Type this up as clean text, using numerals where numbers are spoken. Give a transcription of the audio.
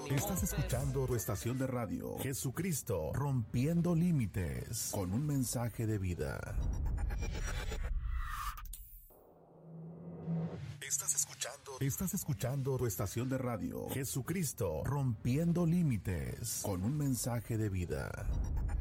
Estás escuchando tu estación de radio, Jesucristo, rompiendo límites, con un mensaje de vida. Estás escuchando tu estación de radio, Jesucristo, rompiendo límites, con un mensaje de vida.